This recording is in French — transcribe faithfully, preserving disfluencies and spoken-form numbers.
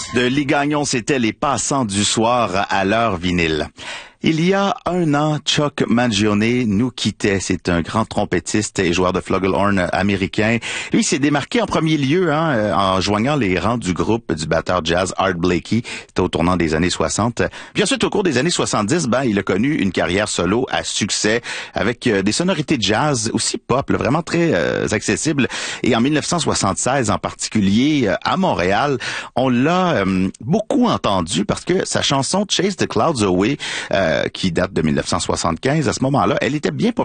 De Lee Gagnon, c'était Les Passants du soir à l'heure vinyle. Il y a un an, Chuck Mangione nous quittait. C'est un grand trompettiste et joueur de flugelhorn américain. Lui, il s'est démarqué en premier lieu hein, en joignant les rangs du groupe du batteur jazz Art Blakey. C'était au tournant des années soixante. Puis ensuite, au cours des années soixante-dix, ben, il a connu une carrière solo à succès avec euh, des sonorités jazz aussi pop, là, vraiment très euh, accessibles. Et en dix-neuf cent soixante-seize, en particulier euh, à Montréal, on l'a euh, beaucoup entendu parce que sa chanson Chase the Clouds Away, euh, qui date de dix-neuf cent soixante-quinze, à ce moment-là, elle était bien populaire.